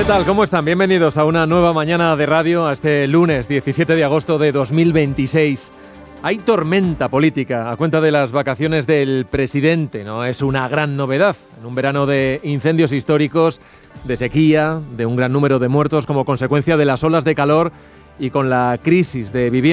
¿Qué tal? ¿Cómo están? Bienvenidos a una nueva mañana de radio, a este lunes 17 de agosto de 2026. Hay tormenta política a cuenta de las vacaciones del presidente. No es una gran novedad. En un verano de incendios históricos, de sequía, de un gran número de muertos como consecuencia de las olas de calor y con la crisis de vivienda